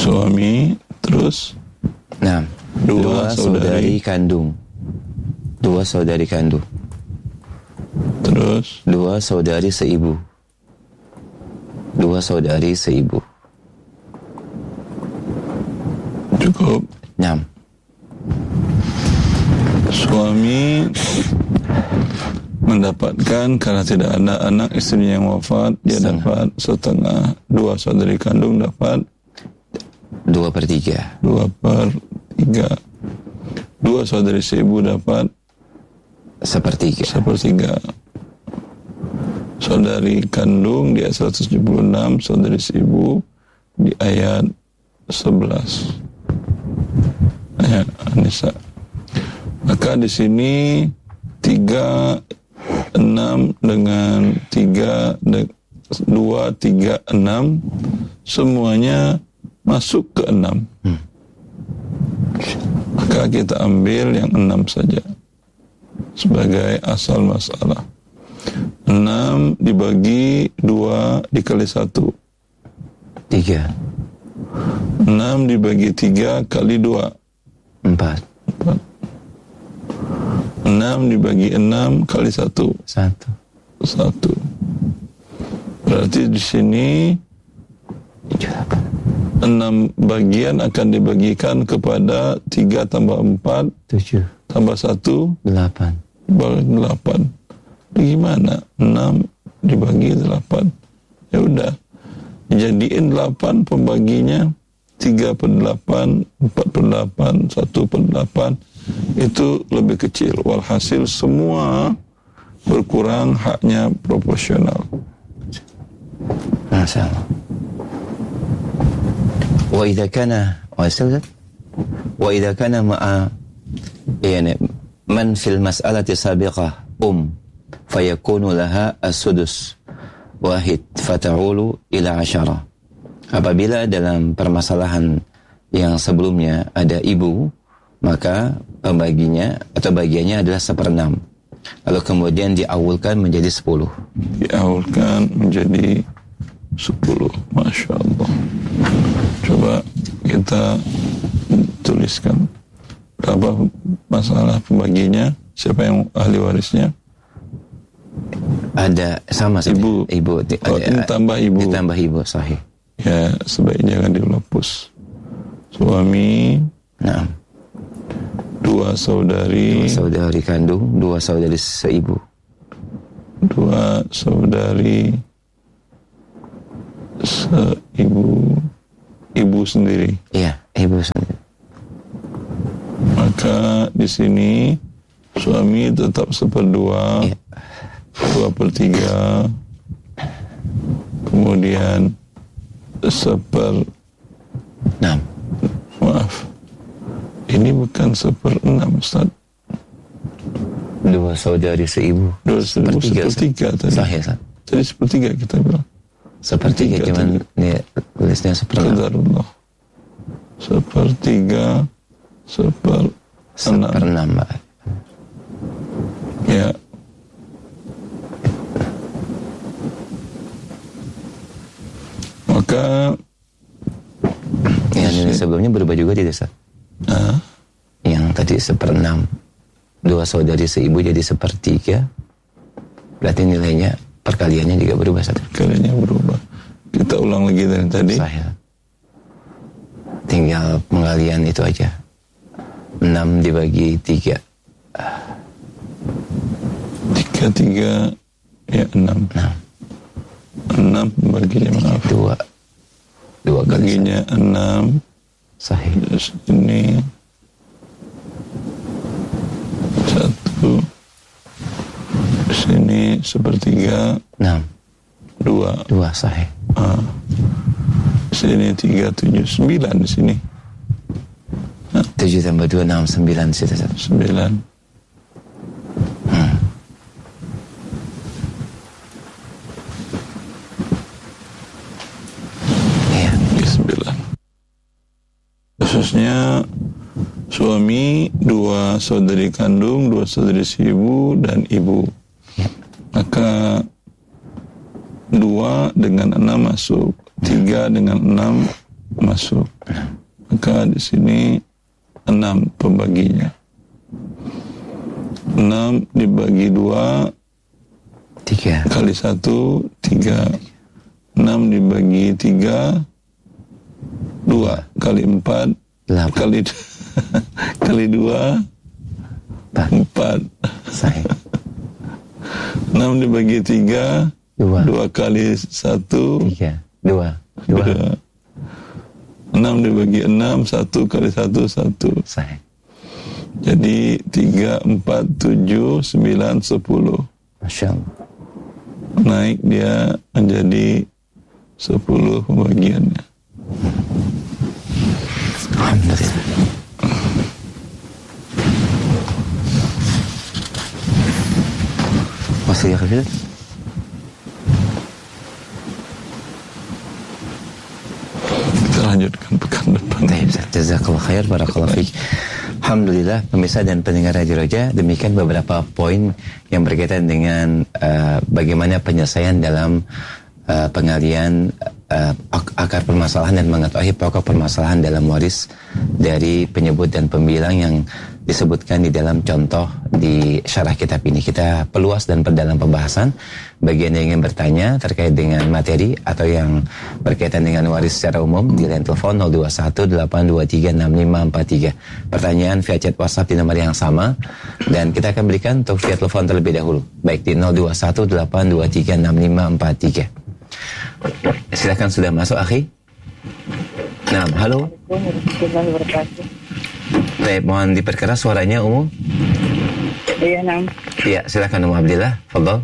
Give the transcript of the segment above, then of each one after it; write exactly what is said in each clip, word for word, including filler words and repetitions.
Suami, terus? Nah, dua, dua saudari. saudari kandung. Dua saudari kandung. Terus? Dua saudari seibu. Dua saudari seibu. Cukup. Nah. Suami mendapatkan karena tidak ada anak, istrinya yang wafat, dia setengah. dapat setengah. Dua saudari kandung dapat dua per tiga. Dua per tiga. Dua saudari seibu dapat sepertiga. Sepertiga. Saudari kandung di ayat seratus tujuh puluh enam, saudari seibu di ayat sebelas. Ayat An-Nisa. Maka di sini tiga, enam dengan tiga, dua, tiga, enam semuanya masuk ke enam. Hmm. Maka kita ambil yang enam saja sebagai asal masalah. Enam dibagi dua dikali satu. Tiga. Enam dibagi tiga kali dua. Empat. Empat. Enam dibagi enam kali satu. Satu. Satu. Berarti di sini enam bagian akan dibagikan kepada tiga tambah empat. Tujuh. Tambah satu. Delapan. Delapan. Gimana? Enam dibagi delapan. Ya udah. Jadiin delapan pembaginya. Tiga per delapan, empat per delapan, satu per delapan. Itu lebih kecil. Walhasil semua berkurang, haknya proporsional. Masya Allah. Wa idza kana wa istazad wa idza kana ma'a yani man fil mas'alati sabiqah um fayakunu laha as-sudus wahid fata'ulu ila asyara. Apabila dalam permasalahan yang sebelumnya ada ibu, maka pembaginya atau bagiannya adalah seperenam. Lalu kemudian diawulkan menjadi sepuluh. Diawulkan menjadi sepuluh. Masya Allah. Coba kita tuliskan apa masalah pembaginya, siapa yang ahli warisnya? Ada sama saja. Ibu. Ibu. Oh, ada, tambah ibu. Ditambah ibu, sahih. Ya, sebaiknya jangan dilapus. Suami. Nah. Dua saudari. Dua saudari kandung, dua saudari seibu. Dua saudari seibu. Ibu sendiri. Iya, ibu sendiri. Maka di sini suami tetap seperdua. Iya. Dua per tiga. Kemudian seper enam. Maaf, ini bukan seper enam, Ustaz. Dua saudari seibu. Dua saudari sepertiga tadi. Sahih, Ustaz. Tadi sepertiga kita bilang. Sepertiga, cuman ini tulisnya seperenam. Qadarullah. Sepertiga, seper enam. Seperenam, Pak. Ya. Maka yang ini sebelumnya berubah juga tidak, Ustaz? Uh, yang tadi seperenam, dua saudari seibu jadi sepertiga, berarti nilainya perkaliannya juga berubah, Ustaz? Perkaliannya berubah. Kita ulang lagi dari tadi. Sahih. Tinggal pengalian itu aja. Enam dibagi tiga. Tiga tiga ya enam. Enam. Enam baginya maaf. Dua. Dua baginya enam. Sahih. Ini satu. Sini sepertiga. Enam. Dua. Dua sahih. Ah. Sini tiga tujuh sembilan di sini. Nah. Tujuh tambah dua enam sembilan situ. Sembilan. Hmm. Iya. Sembilan. Khususnya suami, dua saudari kandung, dua saudari ibu dan ibu. Ya. Maka dua dengan enam masuk, tiga dengan enam masuk. Maka di sini enam pembaginya. Enam dibagi dua, tiga. Kali satu, tiga. Enam dibagi tiga, dua. Kali empat, Delapan. kali kali dua, Empat. empat. Sahih. Enam dibagi tiga, Dua. dua kali satu, Tiga. Dua. Dua. dua. Enam dibagi enam, satu kali satu, satu. Sahih. Jadi tiga, empat, tujuh, sembilan, sepuluh. Masya Allah. Naik dia menjadi sepuluh pembagiannya. Alhamdulillah. Masih ya Kafir? Kita lanjutkan pekan depan. Baik, jazakallah khair, barakallahu fiik. Alhamdulillah, pemirsa dan pendengar Radio Roja, demikian beberapa poin yang berkaitan dengan uh, bagaimana penyelesaian dalam uh, pengalian uh, akar permasalahan dan mengetahui pokok permasalahan dalam waris dari penyebut dan pembilang yang disebutkan di dalam contoh di syarah kitab ini. Kita peluas dan perdalam pembahasan. Bagi yang ingin bertanya terkait dengan materi atau yang berkaitan dengan waris secara umum, di line telepon nol dua satu delapan dua tiga enam lima empat tiga. Pertanyaan via chat WhatsApp di nomor yang sama, dan kita akan berikan untuk via telepon terlebih dahulu, baik di nol dua satu delapan dua tiga enam lima empat tiga. Silakan, sudah masuk akhi. Nah, halo. Baik, mohon diperkeras suaranya Umu. Iya, Nam. Iya, silakan Umu Abdillah, fadhal.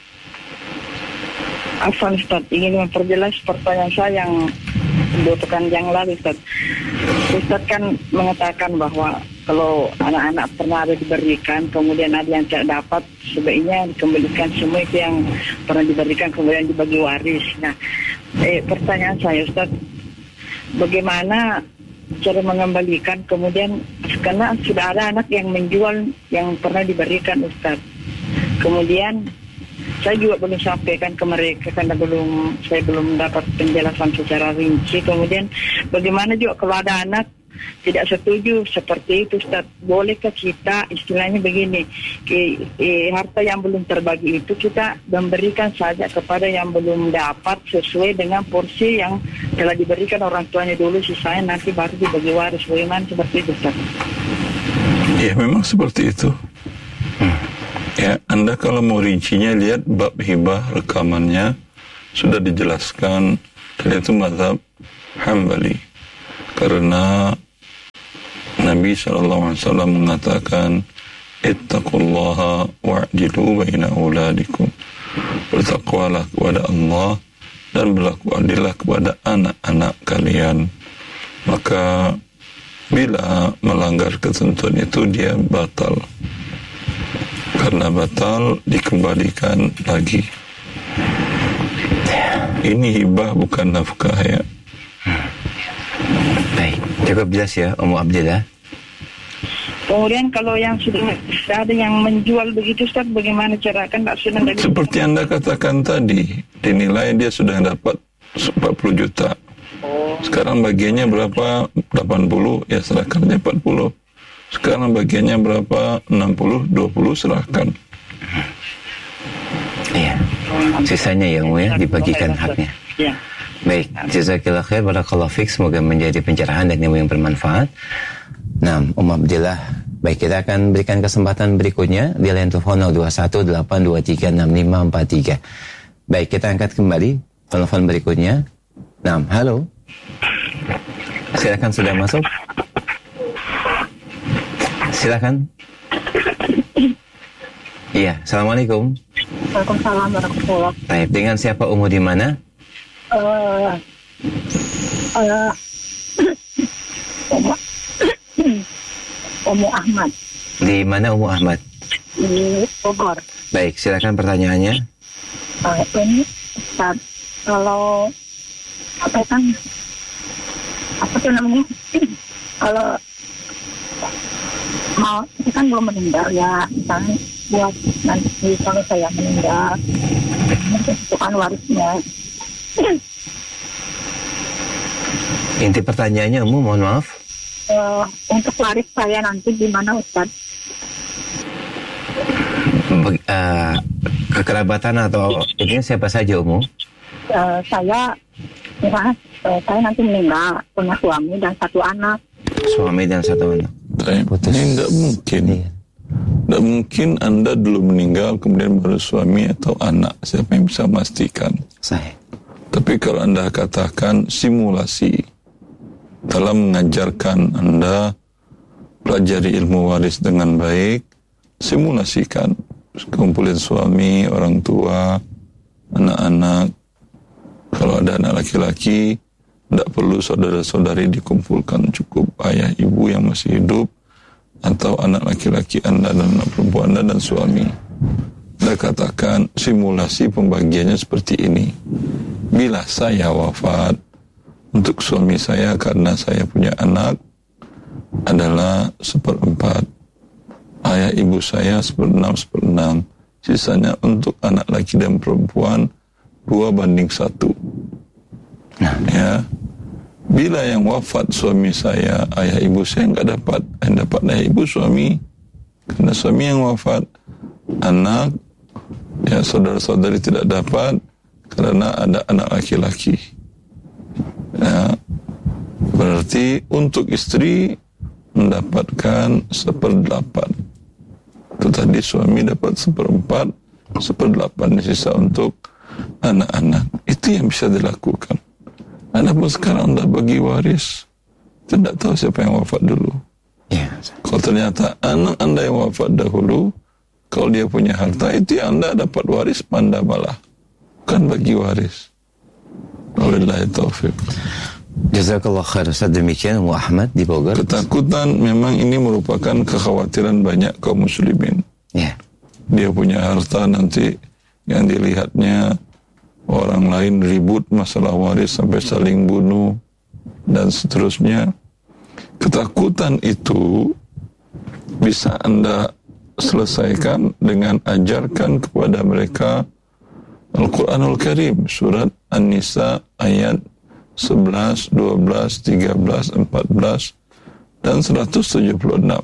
Afwan Ustaz, ingin memperjelas pertanyaan saya yang dua pekan yang lalu Ustaz. Ustaz kan mengatakan bahwa kalau anak-anak pernah ada diberikan, kemudian ada yang tidak dapat, sebaiknya dikembalikan semua itu yang pernah diberikan, kemudian dibagi waris. Nah, eh, pertanyaan saya Ustaz, bagaimana cara mengembalikan, kemudian karena sudah ada anak yang menjual yang pernah diberikan Ustaz. Kemudian saya juga belum sampaikan ke mereka karena belum saya belum dapat penjelasan secara rinci. Kemudian bagaimana juga kalau ada anak tidak setuju seperti itu Ustaz, bolehkah kita istilahnya begini, ke, eh, harta yang belum terbagi itu kita memberikan saja kepada yang belum dapat sesuai dengan porsi yang telah diberikan orang tuanya dulu, sisanya nanti baru dibagi waris. Bagaimana seperti itu Ustaz? Ya memang seperti itu. Ya, Anda kalau mau rincinya lihat bab hibah rekamannya sudah dijelaskan, dan itu mazhab Hambali. Karena Nabi shallallahu alaihi wasallam mengatakan, ittaqullaha wa'dilu baina auladikum. Bertakwalah kepada Allah dan berlaku adillah kepada anak-anak kalian. Maka bila melanggar ketentuan itu dia batal. Karena batal dikembalikan lagi. Ini hibah bukan nafkah ya. Baik, cukup jelas ya Umu Abdillah. Kemudian kalau yang sudah ada yang menjual begitu Ustaz, bagaimana cara kan tak sudah dari... Seperti Anda katakan tadi, dinilai dia sudah dapat empat puluh juta. Sekarang bagiannya berapa? delapan puluh, ya serahkan aja empat puluh. Sekarang bagiannya berapa? enam puluh, dua puluh serahkan. Iya. Sisanya yang ya dibagikan haknya. Ya. Baik, jazakillah khair, barakallahu fiik, semoga menjadi pencerahan dan ilmu yang bermanfaat. Nah, Umm Abdillah, baik, kita akan berikan kesempatan berikutnya di line telepon nol dua satu delapan dua tiga enam lima empat tiga. Baik, kita angkat kembali telepon berikutnya. Nah, halo. Silakan, sudah masuk. Silakan. Iya, assalamualaikum. Waalaikumsalam warahmatullahi wabarakatuh. Baik, dengan siapa Umu di mana? Uh, uh, Umu, Umu Ahmad Di mana Umu Ahmad? di Bogor. Baik, silakan pertanyaannya. Uh, ini Ustaz, kalau apa kan apa tuh namanya? Kalau mau itu kan belum meninggal ya, misalnya buat nanti kalau saya meninggal itu kan warisnya Inti pertanyaannya, Umu, mohon maaf. Uh, untuk waris saya nanti gimana, Ustaz? Be- uh, kekerabatan atau ini siapa saja, Umu? Uh, saya, ya, uh, saya nanti meninggal, punya suami dan satu anak. Suami dan satu anak. Putus. Ini tidak mungkin. Iya. Tidak mungkin Anda dulu meninggal kemudian baru suami atau anak. Siapa yang bisa memastikan? Sahih. Tapi kalau Anda katakan simulasi dalam mengajarkan Anda pelajari ilmu waris dengan baik, simulasikan, kumpulin suami, orang tua, anak-anak. Kalau ada anak laki-laki, tidak perlu saudara-saudari dikumpulkan, cukup ayah ibu yang masih hidup atau anak laki-laki Anda dan anak perempuan Anda dan suami. Anda katakan simulasi pembagiannya seperti ini. Bila saya wafat, untuk suami saya karena saya punya anak adalah seperempat, ayah ibu saya seperenam seperenam, sisanya untuk anak laki dan perempuan dua banding satu. Ya, bila yang wafat suami saya, ayah ibu saya nggak dapat, yang dapat ayah ibu suami, karena suami yang wafat, anak ya saudara-saudari tidak dapat karena ada anak laki-laki. Ya, berarti untuk istri mendapatkan seperdelapan. Itu tadi suami dapat seperempat, seperdelapan sisa untuk anak-anak. Itu yang bisa dilakukan. Anda pun sekarang Anda bagi waris, tidak tahu siapa yang wafat dulu. Ya. Kalau ternyata anak Anda yang wafat dahulu, kalau dia punya harta itu Anda dapat waris, Anda malah bukan bagi waris. Wabillahi taufiq. Jazakallah khair, Ustaz. Demikian Umu Ahmad di Bogor. Ketakutan memang ini merupakan kekhawatiran banyak kaum muslimin. Ya. Dia punya harta nanti yang dilihatnya orang lain ribut masalah waris sampai saling bunuh dan seterusnya. Ketakutan itu bisa Anda selesaikan dengan ajarkan kepada mereka Al-Quranul Karim, surat An-Nisa ayat sebelas, dua belas, tiga belas, empat belas dan seratus tujuh puluh enam.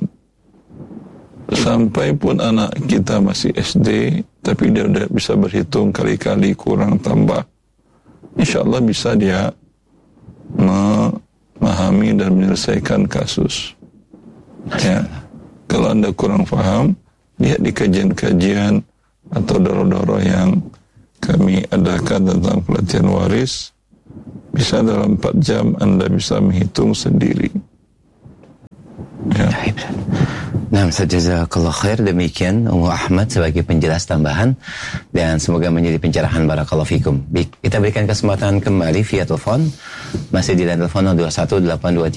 Sampai pun anak kita masih S D, tapi dia sudah bisa berhitung kali-kali kurang tambah, insya Allah bisa dia memahami dan menyelesaikan kasus. Ya, kalau Anda kurang faham, lihat di kajian-kajian atau doro-doro yang kami adakan tentang pelatihan waris, bisa dalam empat jam Anda bisa menghitung sendiri. Ya. Nah, jazakallah khair. Demikian Umu Ahmad sebagai penjelas tambahan dan semoga menjadi pencerahan. Barakallahu fikum. Kita berikan kesempatan kembali via telepon, masih di line telepon nol dua satu delapan dua tiga